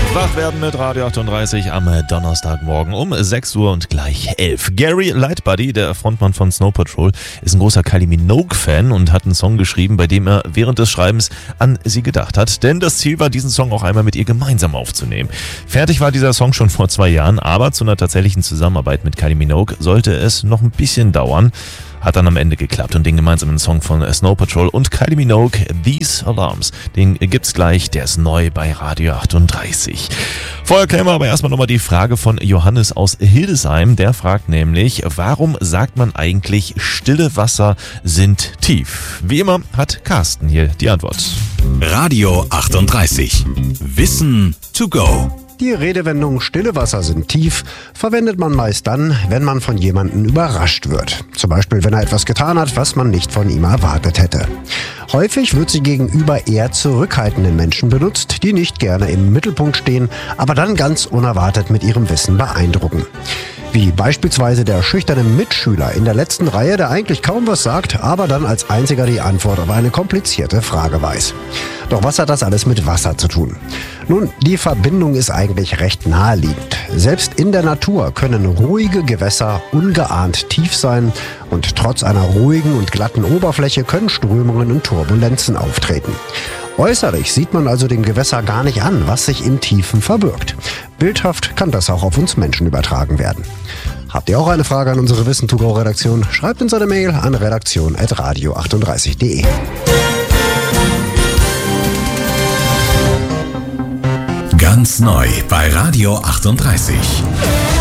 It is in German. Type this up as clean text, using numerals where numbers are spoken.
Wach werden mit Radio 38 am Donnerstagmorgen um 6 Uhr und gleich 11. Gary Lightbody, der Frontmann von Snow Patrol, ist ein großer Kylie Minogue-Fan und hat einen Song geschrieben, bei dem er während des Schreibens an sie gedacht hat. Denn das Ziel war, diesen Song auch einmal mit ihr gemeinsam aufzunehmen. Fertig war dieser Song schon vor 2 Jahren, aber zu einer tatsächlichen Zusammenarbeit mit Kylie Minogue sollte es noch ein bisschen dauern. Hat dann am Ende geklappt und den gemeinsamen Song von Snow Patrol und Kylie Minogue, These Alarms, den gibt's gleich, der ist neu bei Radio 38. Vorher klären wir aber erstmal nochmal die Frage von Johannes aus Hildesheim. Der fragt nämlich, warum sagt man eigentlich, stille Wasser sind tief? Wie immer hat Carsten hier die Antwort. Radio 38. Wissen to go. Die Redewendung stille Wasser sind tief verwendet man meist dann, wenn man von jemandem überrascht wird. Zum Beispiel, wenn er etwas getan hat, was man nicht von ihm erwartet hätte. Häufig wird sie gegenüber eher zurückhaltenden Menschen benutzt, die nicht gerne im Mittelpunkt stehen, aber dann ganz unerwartet mit ihrem Wissen beeindrucken. Wie beispielsweise der schüchterne Mitschüler in der letzten Reihe, der eigentlich kaum was sagt, aber dann als einziger die Antwort auf eine komplizierte Frage weiß. Doch was hat das alles mit Wasser zu tun? Nun, die Verbindung ist eigentlich recht naheliegend. Selbst in der Natur können ruhige Gewässer ungeahnt tief sein und trotz einer ruhigen und glatten Oberfläche können Strömungen und Turbulenzen auftreten. Äußerlich sieht man also dem Gewässer gar nicht an, was sich in Tiefen verbirgt. Bildhaft kann das auch auf uns Menschen übertragen werden. Habt ihr auch eine Frage an unsere Wissen-to-go-Redaktion? Schreibt uns eine Mail an redaktion@radio38.de. Ganz neu bei Radio 38.